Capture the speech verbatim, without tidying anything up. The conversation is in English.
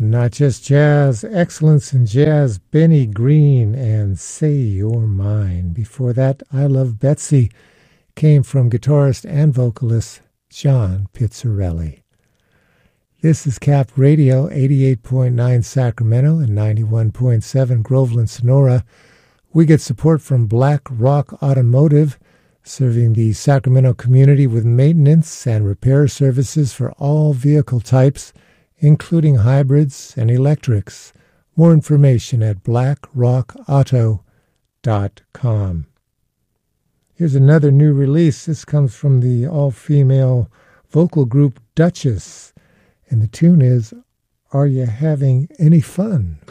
Not just jazz, excellence in jazz, Benny Green and Say You're Mine. Before that, I Love Betsy came from guitarist and vocalist John Pizzarelli. This is Cap Radio, eighty-eight point nine Sacramento and ninety-one point seven Groveland, Sonora. We get support from Black Rock Automotive, serving the Sacramento community with maintenance and repair services for all vehicle types, including hybrids and electrics. More information at black rock auto dot com. Here's another new release. This comes from the all-female vocal group Duchess, and the tune is Are You Having Any Fun?